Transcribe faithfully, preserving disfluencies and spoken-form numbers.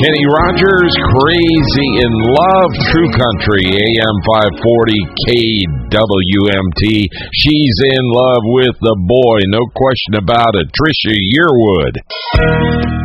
Kenny Rogers, Crazy in Love, True Country, A M five forty K W M T. She's in love with the boy, no question about it. Trisha Yearwood.